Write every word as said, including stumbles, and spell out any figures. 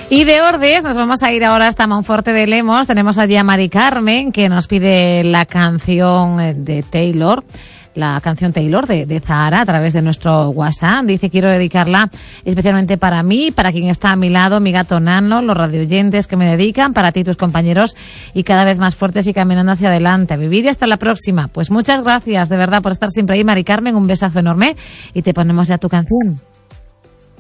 Y de Ordes nos vamos a ir ahora hasta Monforte de Lemos. Tenemos allí a Mari Carmen, que nos pide la canción de Taylor, la canción Taylor de, de Zahara, a través de nuestro WhatsApp. Dice, quiero dedicarla especialmente para mí, para quien está a mi lado, mi gato Nano, los radioyentes que me dedican, para ti, tus compañeros, y cada vez más fuertes y caminando hacia adelante. A vivir y hasta la próxima. Pues muchas gracias, de verdad, por estar siempre ahí, Mari Carmen. Un besazo enorme y te ponemos ya tu canción.